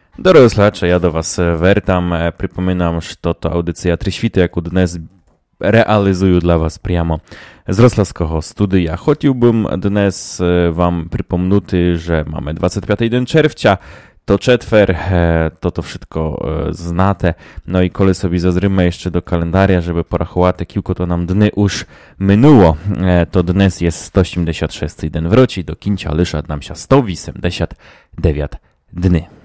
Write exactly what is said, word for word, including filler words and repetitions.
Дорогі слухачі, я до вас вертам. Припоминам, що то аудиція «Три світи», яку днес реалізую для вас прямо з Рославського студія. Хотів би днес вам припомнути, że mamy dwudziestego piątego czerwca, to czetwer, to to wszystko znate. No i kole sobie zazrymy jeszcze do kalendarza, żeby porachувати, kilku to nam dny już minęło. To dnes jest sto osiemdziesiąt sześć dzień wróci, do kińca lysza nam się sto osiemdziesiąt dziewięć dni.